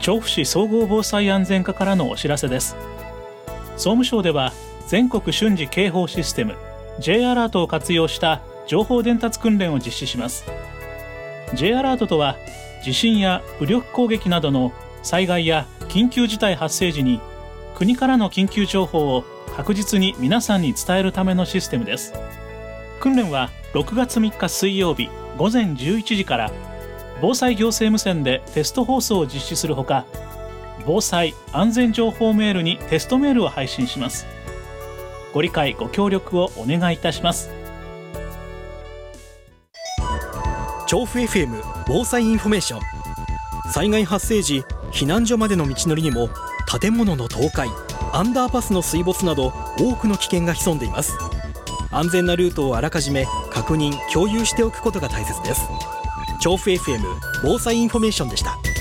調布市総合防災安全課からのお知らせです。総務省では全国瞬時警報システム J アラートを活用した情報伝達訓練を実施します。 J アラートとは、地震や武力攻撃などの災害や緊急事態発生時に国からの緊急情報を確実に皆さんに伝えるためのシステムです。訓練は6月3日水曜日午前11時から防災行政無線でテスト放送を実施するほか、防災安全情報メールにテストメールを配信します。ご理解ご協力をお願いいたします。 調布 FM 防災インフォメーション。災害発生時、避難所までの道のりにも建物の倒壊、アンダーパスの水没など多くの危険が潜んでいます。安全なルートをあらかじめ確認・共有しておくことが大切です。調布 FM 防災インフォメーションでした。